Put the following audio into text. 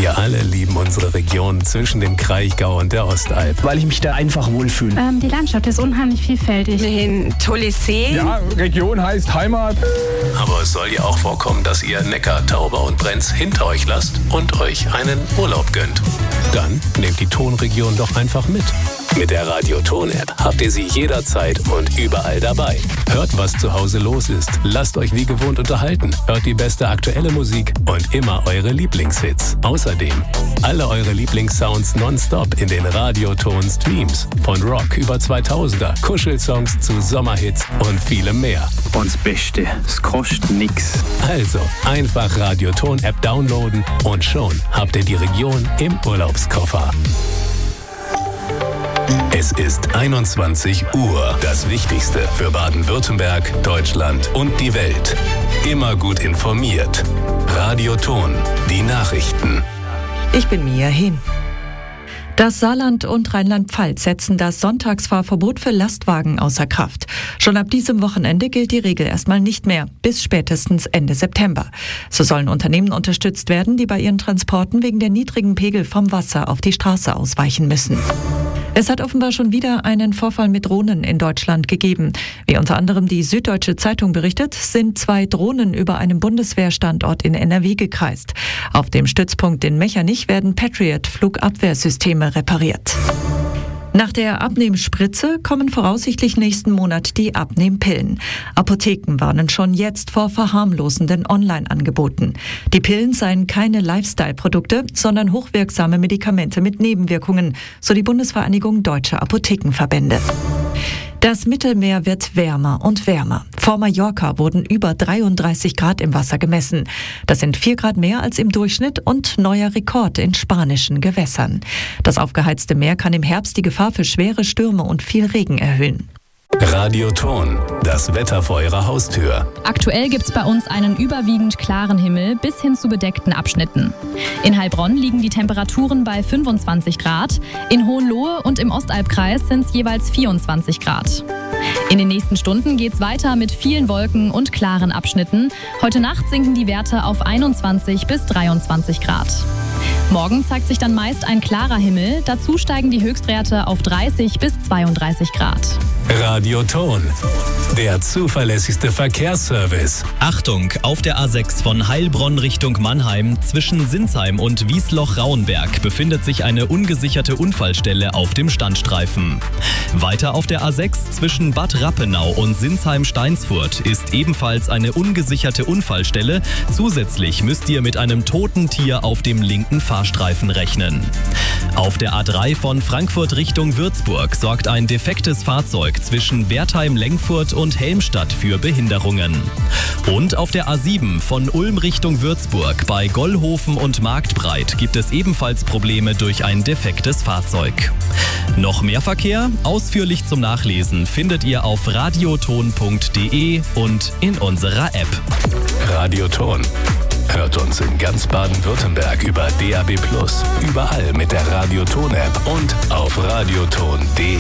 Wir alle lieben unsere Region zwischen dem Kraichgau und der Ostalb. Weil ich mich da einfach wohlfühle. Die Landschaft ist unheimlich vielfältig. Ein tolles See. Ja, Region heißt Heimat. Aber es soll ja auch vorkommen, dass ihr Neckar, Tauber und Brenz hinter euch lasst und euch einen Urlaub gönnt. Dann nehmt die Tonregion doch einfach mit. Mit der Radio-Ton-App habt ihr sie jederzeit und überall dabei. Hört, was zu Hause los ist. Lasst euch wie gewohnt unterhalten. Hört die beste aktuelle Musik und immer eure Lieblingshits. Außerdem alle eure Lieblingssounds nonstop in den Radio-Ton-Streams. Von Rock über 2000er, Kuschelsongs zu Sommerhits und vielem mehr. Und das Beste, es kostet nix. Also einfach Radio-Ton-App downloaden und schon habt ihr die Region im Urlaubskoffer. Es ist 21 Uhr. Das Wichtigste für Baden-Württemberg, Deutschland und die Welt. Immer gut informiert. Radio Ton, die Nachrichten. Ich bin Mia Hehn. Das Saarland und Rheinland-Pfalz setzen das Sonntagsfahrverbot für Lastwagen außer Kraft. Schon ab diesem Wochenende gilt die Regel erstmal nicht mehr, bis spätestens Ende September. So sollen Unternehmen unterstützt werden, die bei ihren Transporten wegen der niedrigen Pegel vom Wasser auf die Straße ausweichen müssen. Es hat offenbar schon wieder einen Vorfall mit Drohnen in Deutschland gegeben. Wie unter anderem die Süddeutsche Zeitung berichtet, sind 2 Drohnen über einem Bundeswehrstandort in NRW gekreist. Auf dem Stützpunkt in Mechernich werden Patriot-Flugabwehrsysteme repariert. Nach der Abnehmspritze kommen voraussichtlich nächsten Monat die Abnehmpillen. Apotheken warnen schon jetzt vor verharmlosenden Online-Angeboten. Die Pillen seien keine Lifestyle-Produkte, sondern hochwirksame Medikamente mit Nebenwirkungen, so die Bundesvereinigung Deutscher Apothekenverbände. Das Mittelmeer wird wärmer und wärmer. Vor Mallorca wurden über 33 Grad im Wasser gemessen. Das sind 4 Grad mehr als im Durchschnitt und neuer Rekord in spanischen Gewässern. Das aufgeheizte Meer kann im Herbst die Gefahr für schwere Stürme und viel Regen erhöhen. Radio Ton, das Wetter vor eurer Haustür. Aktuell gibt's bei uns einen überwiegend klaren Himmel bis hin zu bedeckten Abschnitten. In Heilbronn liegen die Temperaturen bei 25 Grad, in Hohenlohe und im Ostalbkreis sind es jeweils 24 Grad. In den nächsten Stunden geht's weiter mit vielen Wolken und klaren Abschnitten. Heute Nacht sinken die Werte auf 21 bis 23 Grad. Morgen zeigt sich dann meist ein klarer Himmel, dazu steigen die Höchstwerte auf 30 bis 32 Grad. Radio Ton, der zuverlässigste Verkehrsservice. Achtung, auf der A6 von Heilbronn Richtung Mannheim zwischen Sinsheim und Wiesloch-Rauenberg befindet sich eine ungesicherte Unfallstelle auf dem Standstreifen. Weiter auf der A6 zwischen Bad Rappenau und Sinsheim-Steinsfurt ist ebenfalls eine ungesicherte Unfallstelle. Zusätzlich müsst ihr mit einem toten Tier auf dem linken Fahrstreifen rechnen. Auf der A3 von Frankfurt Richtung Würzburg sorgt ein defektes Fahrzeug zwischen Wertheim-Lengfurt und Helmstadt für Behinderungen. Und auf der A7 von Ulm Richtung Würzburg bei Gollhofen und Marktbreit gibt es ebenfalls Probleme durch ein defektes Fahrzeug. Noch mehr Verkehr? Ausführlich zum Nachlesen findet ihr auf radioton.de und in unserer App. Radio Ton. Hört uns in ganz Baden-Württemberg über DAB+, überall mit der Radio Ton App und auf radioton.de.